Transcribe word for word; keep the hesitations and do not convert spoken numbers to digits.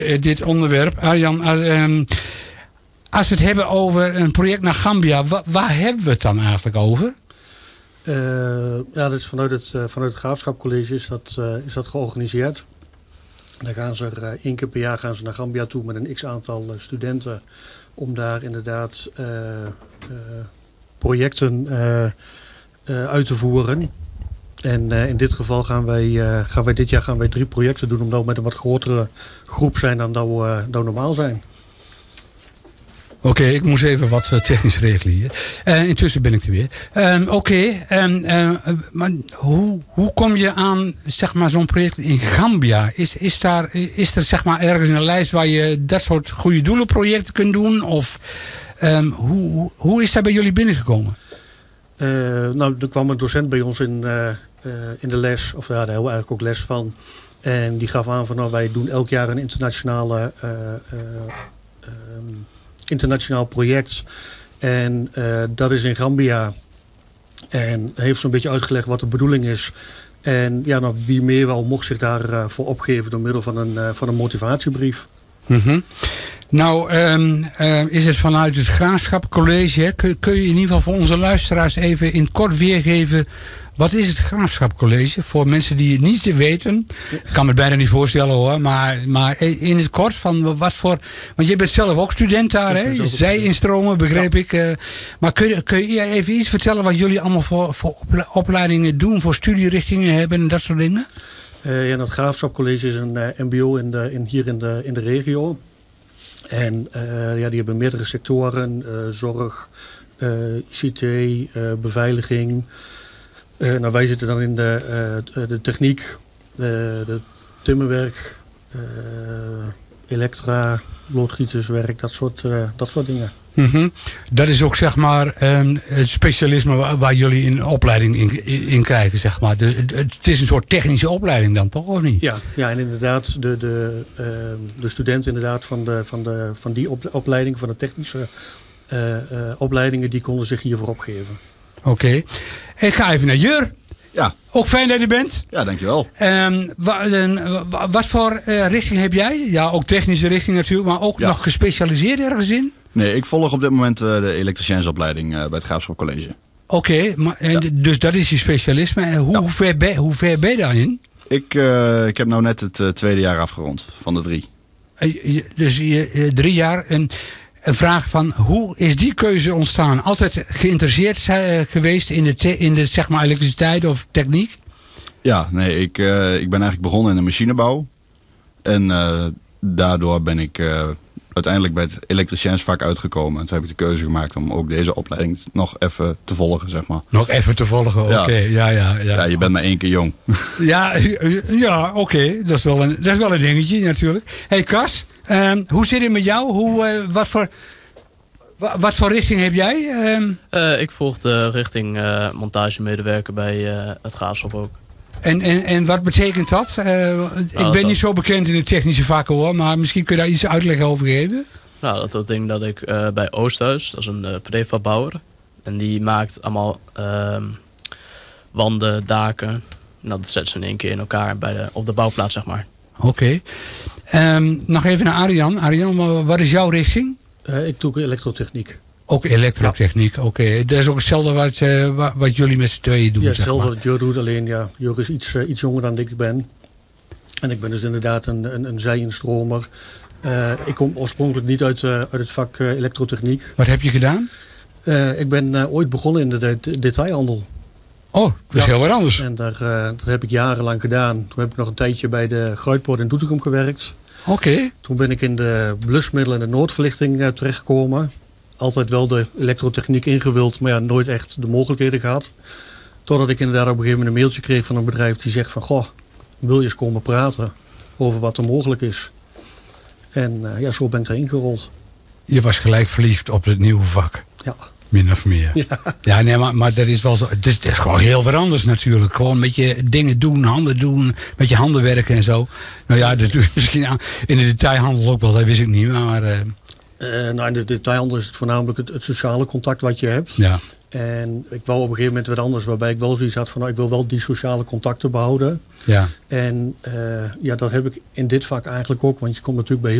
dit onderwerp. Arjan, uh, um, als we het hebben over een project naar Gambia, wa- waar hebben we het dan eigenlijk over? Uh, ja, dat is vanuit het, uh, vanuit het Graafschapcollege is dat, uh, is dat georganiseerd. Dan gaan ze er uh, één keer per jaar gaan ze naar Gambia toe met een x-aantal uh, studenten. Om daar inderdaad uh, uh, projecten uh, uh, uit te voeren. En uh, in dit geval gaan wij, uh, gaan wij dit jaar gaan wij drie projecten doen. Omdat we met een wat grotere groep zijn dan dat we, uh, dat we normaal zijn. Oké, okay, ik moest even wat uh, technisch regelen hier. Uh, intussen ben ik er weer. Um, Oké, okay, um, uh, maar hoe, hoe kom je aan zeg maar, zo'n project in Gambia? Is, is, daar, is er zeg maar, ergens een lijst waar je dat soort goede doelenprojecten kunt doen? Of um, hoe, hoe is dat bij jullie binnengekomen? Uh, nou, er kwam een docent bij ons in, uh, uh, in de les, of ja, daar hebben we eigenlijk ook les van. En die gaf aan van nou, wij doen elk jaar een internationale... Uh, uh, um, internationaal project. En uh, dat is in Gambia. En heeft zo'n beetje uitgelegd wat de bedoeling is. En ja, nou, wie meer wel mocht zich daarvoor uh, voor opgeven door middel van een, uh, van een motivatiebrief. Mm-hmm. Nou, um, uh, is het vanuit het Graafschapcollege. Hè? Kun, kun je in ieder geval voor onze luisteraars even in het kort weergeven. Wat is het Graafschapcollege? Voor mensen die het niet weten. Ik kan me het bijna niet voorstellen hoor. Maar, maar in het kort van wat voor... Want je bent zelf ook student daar hè? Zij instromen begreep ja. ik. Uh, maar kun je, kun je even iets vertellen wat jullie allemaal voor, voor opleidingen doen? Voor studierichtingen hebben en dat soort dingen? Uh, ja, het Graafschapcollege is een uh, mbo in de, in, hier in de, in de regio. En uh, ja, die hebben meerdere sectoren. Uh, zorg, uh, I C T, uh, beveiliging... Uh, nou, wij zitten dan in de, uh, de techniek, uh, de timmerwerk, uh, elektra, loodgieterswerk, dat soort, uh, dat soort dingen. Mm-hmm. Dat is ook zeg maar um, het specialisme waar, waar jullie in opleiding in, in, in krijgen, zeg maar. De, de, het is een soort technische opleiding dan toch, of niet? Ja, ja en inderdaad, de, de, uh, de studenten inderdaad van, de, van, de, van die op, opleiding, van de technische uh, uh, opleidingen, die konden zich hiervoor opgeven. Oké. Okay. Ik ga even naar Jur. Ja. Ook fijn dat je bent. Ja, dankjewel. Um, wa, uh, wat voor uh, richting heb jij? Ja, ook technische richting natuurlijk, maar ook ja. nog gespecialiseerd ergens in? Nee, ik volg op dit moment uh, de elektriciënsopleiding uh, bij het Graafschapcollege. Oké, okay, ja. Dus dat is je specialisme. Hoe, ja. hoe, ver, ben, hoe ver ben je daarin? Ik, uh, ik heb nou net het uh, tweede jaar afgerond van de drie. Uh, dus je, uh, drie jaar... En, een vraag van, hoe is die keuze ontstaan? Altijd geïnteresseerd uh, geweest in de, te, in de zeg maar, elektriciteit of techniek? Ja, nee, ik, uh, ik ben eigenlijk begonnen in de machinebouw. En uh, daardoor ben ik uh, uiteindelijk bij het elektriciënsvak uitgekomen. En toen heb ik de keuze gemaakt om ook deze opleiding nog even te volgen, zeg maar. Nog even te volgen, oké. Okay. Ja. Ja, ja, ja. ja, je bent maar één keer jong. Ja, ja oké. Okay. Dat, dat is wel een dingetje natuurlijk. Hey Cas, um, hoe zit het met jou? Hoe, uh, wat, voor, wat voor richting heb jij? Um... Uh, ik volg de richting uh, montagemedewerker bij uh, het Graafschap ook. En, en, en wat betekent dat? Uh, nou, ik ben dat niet zo bekend in de technische vakken hoor, maar misschien kun je daar iets uitleg over geven? Nou, dat betekent dat ik uh, bij Oosthuis, dat is een uh, prefab-bouwer. En die maakt allemaal uh, wanden, daken. Nou, dat zetten ze in één keer in elkaar bij de, op de bouwplaats, zeg maar. Oké. Okay. Um, nog even naar Arjan. Arjan, wat is jouw richting? Uh, ik doe elektrotechniek. Ook elektrotechniek, ja. Oké. Okay. Dat is ook hetzelfde wat, uh, wat jullie met z'n tweeën doen, ja, zeg maar. hetzelfde wat Jur doet, alleen ja, Jur is iets, uh, iets jonger dan ik ben. En ik ben dus inderdaad een, een, een zijinstromer. Uh, ik kom oorspronkelijk niet uit, uh, uit het vak uh, elektrotechniek. Wat heb je gedaan? Uh, ik ben uh, ooit begonnen in de, de, de detailhandel. Oh, dat is ja. heel wat anders. En daar, uh, dat heb ik jarenlang gedaan. Toen heb ik nog een tijdje bij de Gruitpoort in Doetinchem gewerkt. Oké. Okay. Toen ben ik in de blusmiddelen en de noodverlichting uh, terechtgekomen. Altijd wel de elektrotechniek ingewild, maar ja, nooit echt de mogelijkheden gehad. Totdat ik inderdaad op een gegeven moment een mailtje kreeg van een bedrijf die zegt van... Goh, wil je eens komen praten over wat er mogelijk is? En uh, ja, zo ben ik erin gerold. Je was gelijk verliefd op het nieuwe vak. Ja. Min of meer. Ja, ja nee, maar, maar dat is wel zo. Het is, het is gewoon heel veel anders natuurlijk. Gewoon met je dingen doen, handen doen, met je handen werken en zo. Nou ja, dat doe je misschien in de detailhandel ook wel, dat wist ik niet. Maar uh, Uh, nou, in de detailhandel is het voornamelijk het, het sociale contact wat je hebt. Ja. En ik wou op een gegeven moment wat anders, waarbij ik wel zoiets had van, nou, ik wil wel die sociale contacten behouden. Ja. En uh, ja, dat heb ik in dit vak eigenlijk ook, want je komt natuurlijk bij